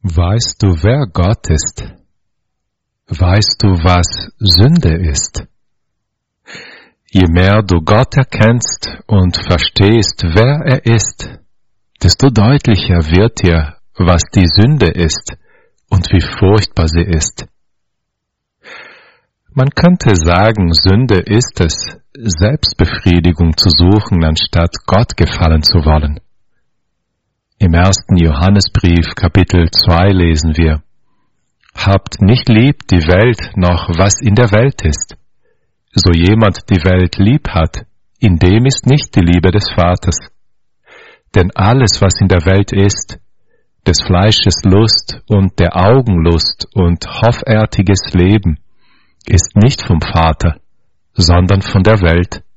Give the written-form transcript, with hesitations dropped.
Weißt du, wer Gott ist? Weißt du, was Sünde ist? Je mehr du Gott erkennst und verstehst, wer er ist, desto deutlicher wird dir, was die Sünde ist und wie furchtbar sie ist. Man könnte sagen, Sünde ist es, Selbstbefriedigung zu suchen, anstatt Gott gefallen zu wollen. Im 1. Johannesbrief, Kapitel 2 lesen wir: Habt nicht lieb die Welt noch, was in der Welt ist. So jemand die Welt lieb hat, in dem ist nicht die Liebe des Vaters. Denn alles, was in der Welt ist, des Fleisches Lust und der Augen Lust und hoffärtiges Leben, ist nicht vom Vater, sondern von der Welt.